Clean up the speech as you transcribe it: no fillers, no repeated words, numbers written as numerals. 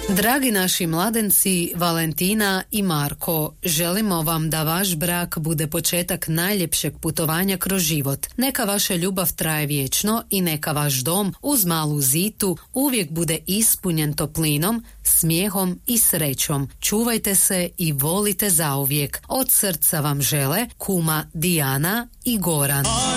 Dragi naši mladenci, Valentina i Marko, želimo vam da vaš brak bude početak najljepšeg putovanja kroz život. Neka vaša ljubav traje vječno i neka vaš dom uz malu zitu uvijek bude ispunjen toplinom, smijehom i srećom. Čuvajte se i volite zauvijek. Od srca vam žele kuma Dijana i Goran.